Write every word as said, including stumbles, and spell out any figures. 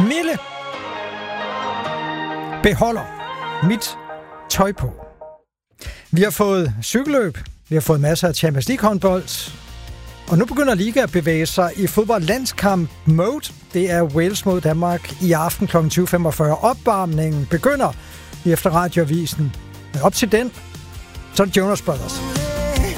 Mille beholder mit tøj på. Vi har fået cykelløb, vi har fået masser af Champions League-håndbold, og nu begynder Liga at bevæge sig i fodbold-landskamp-mode. Det er Wales mod Danmark i aften kl. tyve femogfyrre. Opvarmningen begynder efter radioavisen. Men op til den, så er det Jonas Brothers.